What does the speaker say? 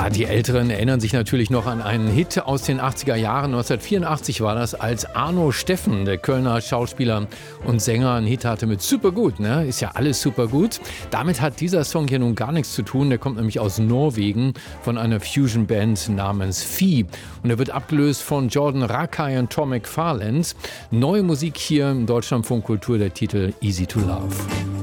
Ja, die Älteren erinnern sich natürlich noch an einen Hit aus den 80er Jahren. 1984 war das, als Arno Steffen, der Kölner Schauspieler und Sänger, einen Hit hatte mit Supergut. Ne? Ist ja alles supergut. Damit hat dieser Song hier nun gar nichts zu tun. Der kommt nämlich aus Norwegen von einer Fusion-Band namens Fi. Und er wird abgelöst von Jordan Rakei und Tom McFarland. Neue Musik hier im Deutschlandfunk Kultur, der Titel Easy to Love.